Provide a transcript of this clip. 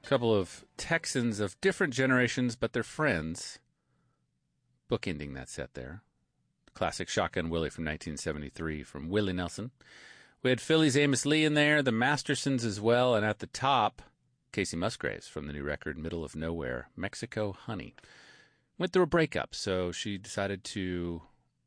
A couple of Texans of different generations, but they're friends. Bookending that set there. Classic Shotgun Willie from 1973 from Willie Nelson. We had Philly's Amos Lee in there, the Mastersons as well, and at the top, Casey Musgraves from the new record, Middle of Nowhere, Mexico Honey. Went through a breakup, so she decided to